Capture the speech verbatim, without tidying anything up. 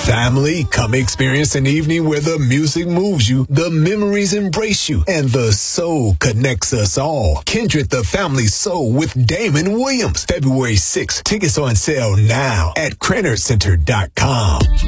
Family, come experience an evening where the music moves you, the memories embrace you, and the soul connects us all. Kindred the Family Soul with Damon Williams. February sixth. Tickets on sale now at Crenner Center dot com.